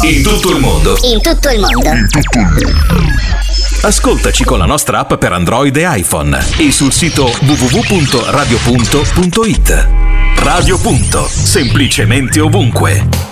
In tutto il mondo. In tutto il mondo. Ascoltaci con la nostra app per Android e iPhone e sul sito www.radio.it. Radio Punto, semplicemente ovunque.